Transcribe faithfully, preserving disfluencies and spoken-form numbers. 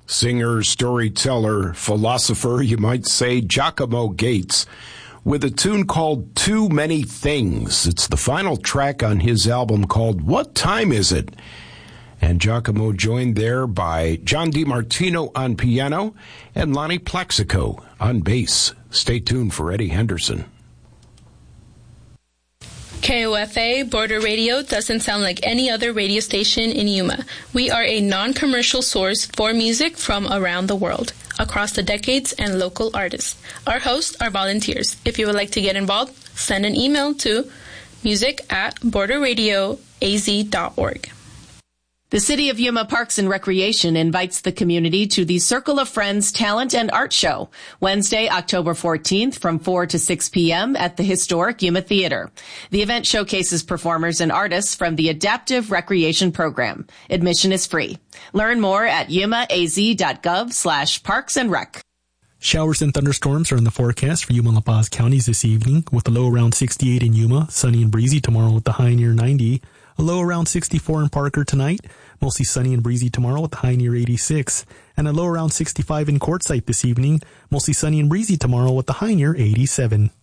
Singer, storyteller, philosopher, you might say, Giacomo Gates, with a tune called Too Many Things. It's the final track on his album called What Time Is It? And Giacomo joined there by John DiMartino on piano and Lonnie Plaxico on bass. Stay tuned for Eddie Henderson. K O F A Border Radio doesn't sound like any other radio station in Yuma. We are a non-commercial source for music from around the world, across the decades and local artists. Our hosts are volunteers. If you would like to get involved, send an email to music at border radio a z dot org. The City of Yuma Parks and Recreation invites the community to the Circle of Friends Talent and Art Show, Wednesday, October fourteenth from four to six p.m. at the historic Yuma Theater. The event showcases performers and artists from the Adaptive Recreation Program. Admission is free. Learn more at yumaaz.gov slash parks and rec. Showers and thunderstorms are in the forecast for Yuma and La Paz counties this evening, with a low around sixty-eight in Yuma, sunny and breezy tomorrow with the high near ninety. A low around sixty-four in Parker tonight, mostly sunny and breezy tomorrow with the high near eighty-six. And a low around sixty-five in Quartzsite this evening, mostly sunny and breezy tomorrow with the high near eighty-seven.